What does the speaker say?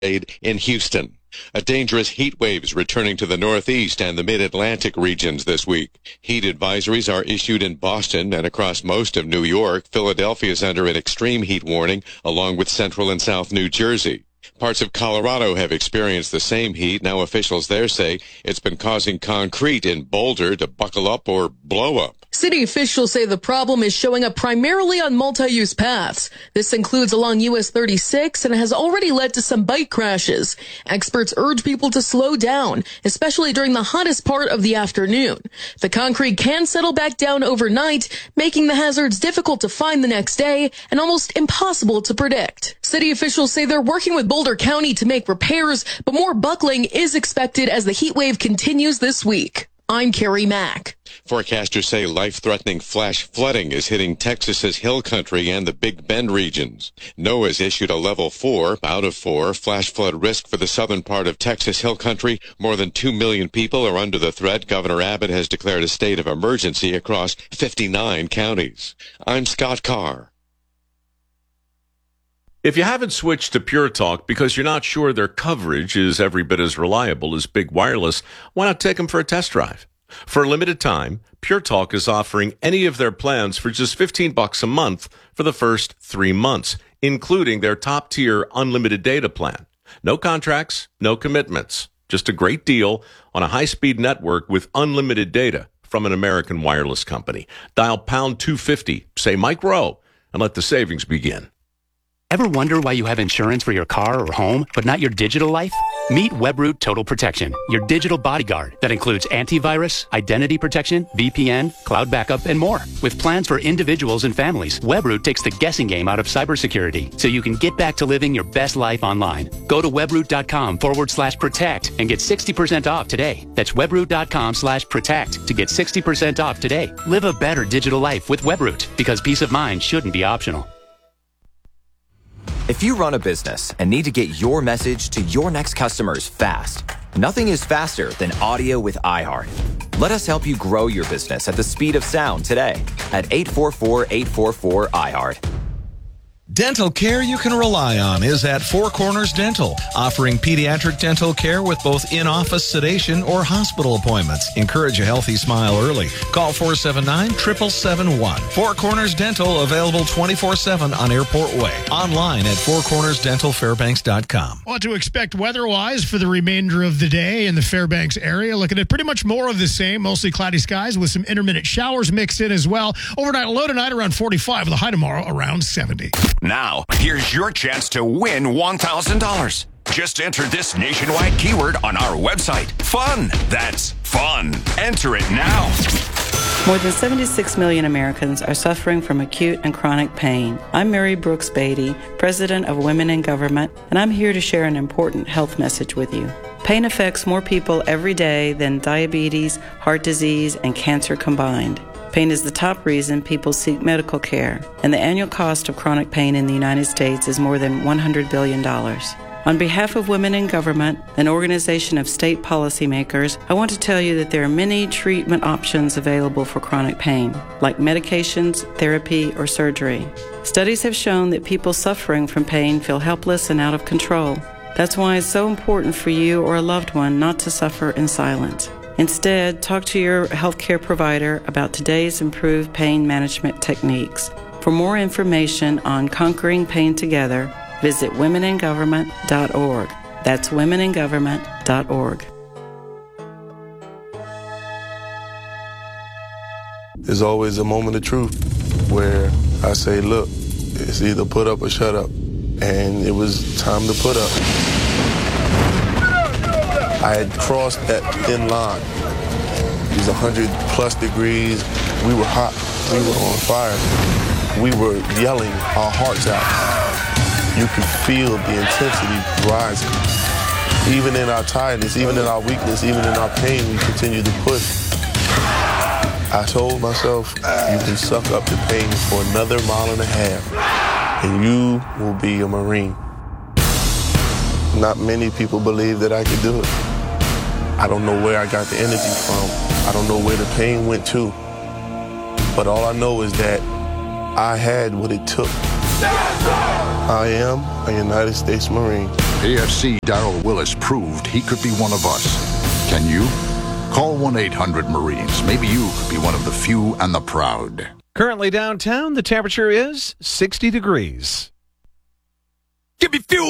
in Houston. A dangerous heat wave is returning to the Northeast and the Mid-Atlantic regions this week. Heat advisories are issued in Boston and across most of New York. Philadelphia is under an extreme heat warning, along with central and south New Jersey. Parts of Colorado have experienced the same heat. Now officials there say it's been causing concrete in Boulder to buckle up or blow up. City officials say the problem is showing up primarily on multi-use paths. This includes along US 36 and has already led to some bike crashes. Experts urge people to slow down, especially during the hottest part of the afternoon. The concrete can settle back down overnight, making the hazards difficult to find the next day and almost impossible to predict. City officials say they're working with Boulder County to make repairs, but more buckling is expected as the heat wave continues this week. I'm Carrie Mack. Forecasters say life-threatening flash flooding is hitting Texas's hill country and the Big Bend regions. NOAA's issued a level 4 out of 4 flash flood risk for the southern part of Texas hill country. More than 2 million people are under the threat. Governor Abbott has declared a state of emergency across 59 counties. I'm Scott Carr. If you haven't switched to Pure Talk because you're not sure their coverage is every bit as reliable as Big Wireless, why not take them for a test drive? For a limited time, Pure Talk is offering any of their plans for just $15 a month for the first 3 months, including their top-tier unlimited data plan. No contracts, no commitments. Just a great deal on a high-speed network with unlimited data from an American wireless company. Dial pound 250, say Mike Rowe, and let the savings begin. Ever wonder why you have insurance for your car or home, but not your digital life? Meet Webroot Total Protection, your digital bodyguard that includes antivirus, identity protection, VPN, cloud backup, and more. With plans for individuals and families, Webroot takes the guessing game out of cybersecurity so you can get back to living your best life online. Go to webroot.com/protect and get 60% off today. That's webroot.com/protect to get 60% off today. Live a better digital life with Webroot because peace of mind shouldn't be optional. If you run a business and need to get your message to your next customers fast, nothing is faster than audio with iHeart. Let us help you grow your business at the speed of sound today at 844-844-iHeart. Dental care you can rely on is at Four Corners Dental, offering pediatric dental care with both in-office sedation or hospital appointments. Encourage a healthy smile early. Call 479-7771. Four Corners Dental, available 24/7 on Airport Way. Online at fourcornersdentalfairbanks.com. What to expect weather-wise for the remainder of the day in the Fairbanks area. Looking at pretty much more of the same, mostly cloudy skies with some intermittent showers mixed in as well. Overnight low tonight around 45 with a high tomorrow around 70. Now, here's your chance to win $1,000. Just enter this nationwide keyword on our website. Fun. That's fun. Enter it now. More than 76 million Americans are suffering from acute and chronic pain. I'm Mary Brooks Beatty, President of Women in Government, and I'm here to share an important health message with you. Pain affects more people every day than diabetes, heart disease, and cancer combined. Pain is the top reason people seek medical care, and the annual cost of chronic pain in the United States is more than $100 billion. On behalf of Women in Government, an organization of state policymakers, I want to tell you that there are many treatment options available for chronic pain, like medications, therapy, or surgery. Studies have shown that people suffering from pain feel helpless and out of control. That's why it's so important for you or a loved one not to suffer in silence. Instead, talk to your healthcare provider about today's improved pain management techniques. For more information on conquering pain together, visit womeningovernment.org. That's womeningovernment.org. There's always a moment of truth where I say, look, it's either put up or shut up. And it was time to put up. I had crossed that thin line. It was 100+ degrees. We were hot. We were on fire. We were yelling our hearts out. You could feel the intensity rising. Even in our tiredness, even in our weakness, even in our pain, we continued to push. I told myself, you can suck up the pain for another 1.5 miles, and you will be a Marine. Not many people believe that I could do it. I don't know where I got the energy from. I don't know where the pain went to. But all I know is that I had what it took. I am a United States Marine. AFC Darrell Willis proved he could be one of us. Can you? Call 1-800-MARINES. Maybe you could be one of the few and the proud. Currently downtown, the temperature is 60 degrees. Give me fuel!